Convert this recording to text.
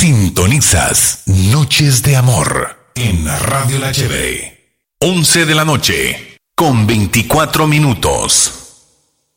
Sintonizas Noches de Amor en Radio La Cheve. 11 de la noche con 24 minutos.